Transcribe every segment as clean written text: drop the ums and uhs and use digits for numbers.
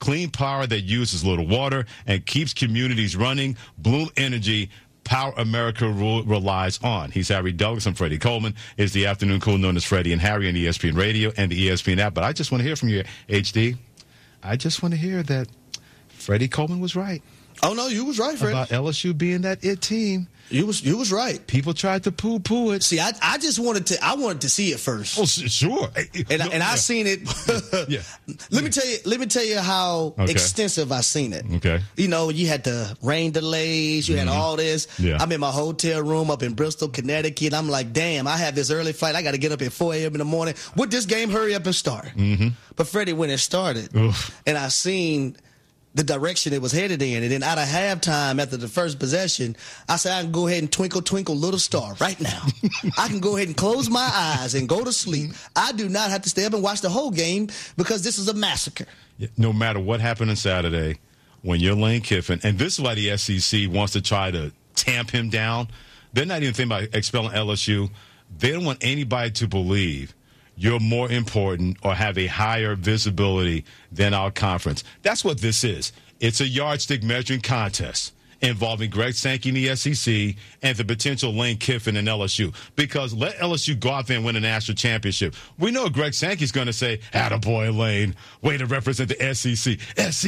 clean power that uses little water and keeps communities running. Bloom Energy, power America relies on. He's Harry Douglas. I'm Freddie Coleman. It's the Afternoon Cool, known as Freddie and Harry on ESPN Radio and the ESPN app. But I just want to hear from you, HD. I just want to hear that Freddie Coleman was right. Oh, no, you was right, Freddie. About LSU being that it team. You was right. People tried to poo-poo it. See, I just wanted to see it first. Oh, sure. And I seen it. Yeah. Let me tell you how extensive I seen it. Okay. You know, you had the rain delays, you had all this. Yeah. I'm in my hotel room up in Bristol, Connecticut. I'm like, damn, I have this early flight. I got to get up at 4 a.m. in the morning. Would this game hurry up and start? Mm-hmm. But Freddie, when it started, and I seen the direction it was headed in, and then out of halftime after the first possession, I said I can go ahead and twinkle, twinkle, little star right now. I can go ahead and close my eyes and go to sleep. I do not have to stay up and watch the whole game because this is a massacre. No matter what happened on Saturday, when you're Lane Kiffin, and this is why the SEC wants to try to tamp him down, they're not even thinking about expelling LSU. They don't want anybody to believe you're more important or have a higher visibility than our conference. That's what this is. It's a yardstick measuring contest involving Greg Sankey in the SEC and the potential Lane Kiffin in LSU. Because let LSU go out there and win a national championship. We know Greg Sankey's going to say, attaboy, Lane, way to represent the SEC.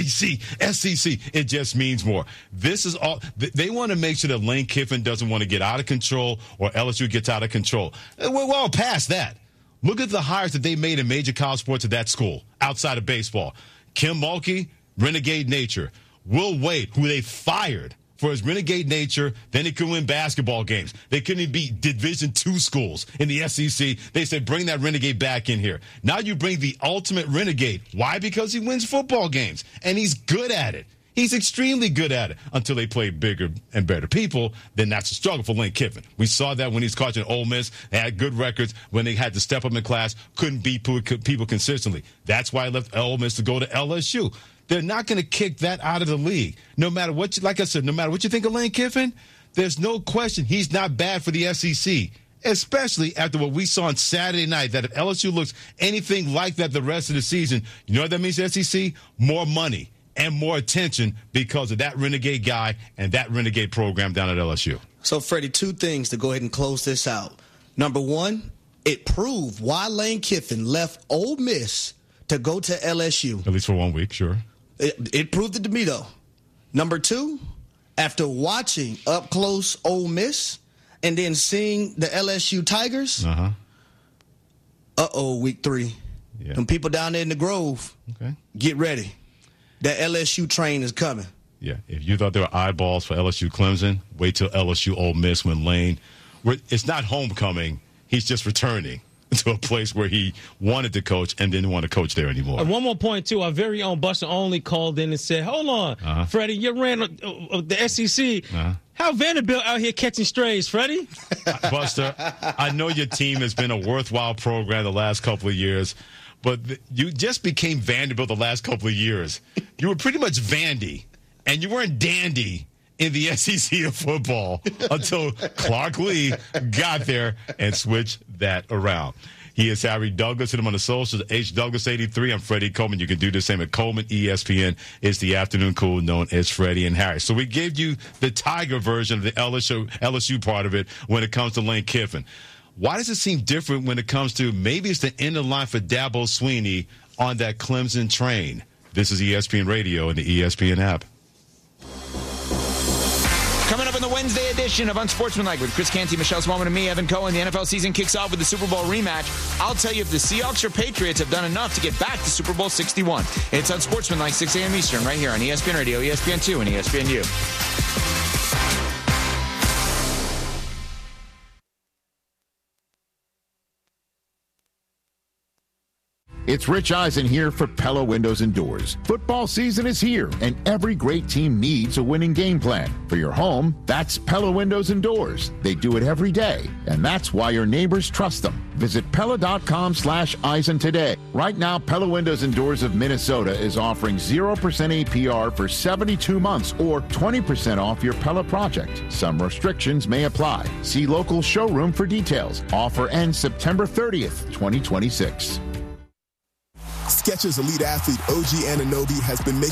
SEC. It just means more. This is all. They want to make sure that Lane Kiffin doesn't want to get out of control or LSU gets out of control. We're all past that. Look at the hires that they made in major college sports at that school outside of baseball. Kim Mulkey, renegade nature. Will Wade, who they fired for his renegade nature, then he couldn't win basketball games. They couldn't even beat Division II schools in the SEC. They said, bring that renegade back in here. Now you bring the ultimate renegade. Why? Because he wins football games, and he's good at it. He's extremely good at it until they play bigger and better people. Then that's a struggle for Lane Kiffin. We saw that when he's coaching Ole Miss. They had good records when they had to step up in class, couldn't beat people consistently. That's why he left Ole Miss to go to LSU. They're not going to kick that out of the league. No matter what, like I said, no matter what you think of Lane Kiffin, there's no question he's not bad for the SEC, especially after what we saw on Saturday night, that if LSU looks anything like that the rest of the season, you know what that means to SEC? More money and more attention because of that renegade guy and that renegade program down at LSU. So, Freddie, two things to go ahead and close this out. Number one, it proved why Lane Kiffin left Ole Miss to go to LSU. At least for 1 week, sure. It proved it to me, though. Number two, after watching up close Ole Miss and then seeing the LSU Tigers, week 3. Yeah. Them people down there in the Grove, get ready. That LSU train is coming. Yeah, if you thought there were eyeballs for LSU Clemson, wait till LSU Ole Miss when Lane. It's not homecoming. He's just returning to a place where he wanted to coach and didn't want to coach there anymore. And one more point, too. Our very own Buster Only called in and said, hold on, Freddie, you ran the SEC. How Vanderbilt out here catching strays, Freddie? Buster, I know your team has been a worthwhile program the last couple of years, but you just became Vanderbilt the last couple of years. You were pretty much Vandy, and you weren't dandy in the SEC of football until Clark Lee got there and switched that around. He is Harry Douglas. Hit him on the socials, HDouglas83. I'm Freddie Coleman. You can do the same at Coleman ESPN. It's the Afternoon Cool, known as Freddie and Harry. So we gave you the Tiger version of the LSU part of it when it comes to Lane Kiffin. Why does it seem different when it comes to maybe it's the end of the line for Dabo Swinney on that Clemson train? This is ESPN Radio and the ESPN app. Coming up in the Wednesday edition of Unsportsmanlike with Chris Canty, Michelle Smallman, and me, Evan Cohen. The NFL season kicks off with the Super Bowl rematch. I'll tell you if the Seahawks or Patriots have done enough to get back to Super Bowl 61. It's Unsportsmanlike, 6 a.m. Eastern, right here on ESPN Radio, ESPN2, and ESPNU. It's Rich Eisen here for Pella Windows and Doors. Football season is here, and every great team needs a winning game plan. For your home, that's Pella Windows and Doors. They do it every day, and that's why your neighbors trust them. Visit Pella.com/Eisen today. Right now, Pella Windows and Doors of Minnesota is offering 0% APR for 72 months or 20% off your Pella project. Some restrictions may apply. See local showroom for details. Offer ends September 30th, 2026. Skechers elite athlete OG Anunoby has been making